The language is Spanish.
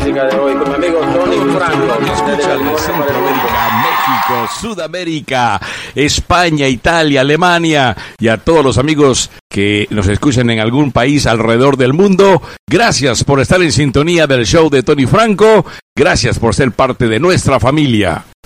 música de hoy con mi amigo Tony Franco. Escuchan en Centroamérica, México, Sudamérica, España, Italia, Alemania y a todos los amigos que nos escuchan en algún país alrededor del mundo. Gracias por estar en sintonía del show de Tony Franco. Gracias por ser parte de nuestra familia.